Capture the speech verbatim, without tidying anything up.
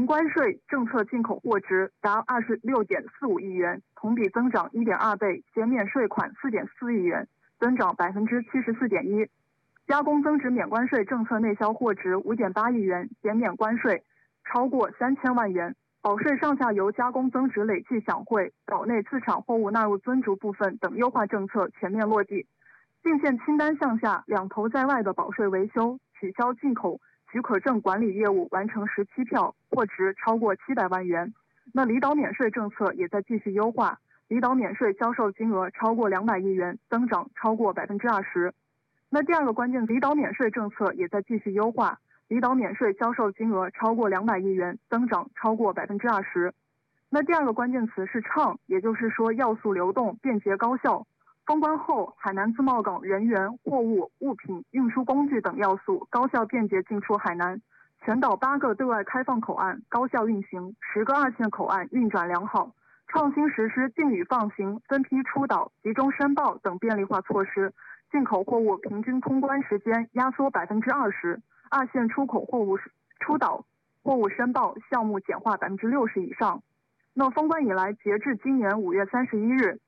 关税政策进口货值达二十六点四五亿元，同比增长一点二倍，减免税款四点四亿元，增长百分之七十四点一。加工增值免关税政策内销货值五点八亿元，减免关税超过三千万元。保税上下游加工增值累计享汇、岛内自产货物纳入尊逐部分等优化政策全面落地。进线清单项下，两头在外的保税维修、取消进口许可证管理业务完成十七票，货值超过七百万元。那离岛免税政策也在继续优化，离岛免税销售金额超过两百亿元，增长超过百分之二十。那第二个关键，离岛免税政策也在继续优化，离岛免税销售金额超过两百亿元，增长超过百分之二十。那第二个关键词是畅，也就是说要素流动、便捷高效。封关后，海南自贸港人员、货物、物品、运输工具等要素高效便捷进出海南，全岛八个对外开放口岸高效运行，十个二线口岸运转良好，创新实施定语放行、分批出岛、集中申报等便利化措施，进口货物平均通关时间压缩百分之二十，二线出口货物出岛货物申报项目简化百分之六十以上。那封关以来，截至今年五月三十一日，